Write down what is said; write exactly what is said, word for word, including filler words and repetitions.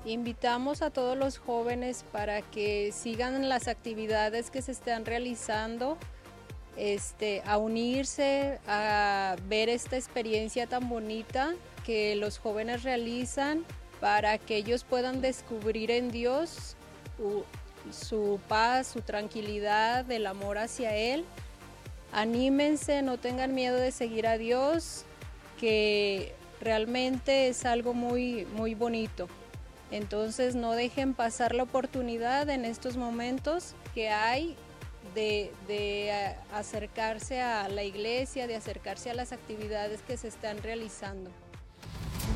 Invitamos a todos los jóvenes para que sigan las actividades que se están realizando, este, a unirse, a ver esta experiencia tan bonita que los jóvenes realizan para que ellos puedan descubrir en Dios su paz, su tranquilidad, el amor hacia Él. Anímense, no tengan miedo de seguir a Dios, que realmente es algo muy, muy bonito. Entonces no dejen pasar la oportunidad en estos momentos que hay de, de acercarse a la iglesia, de acercarse a las actividades que se están realizando.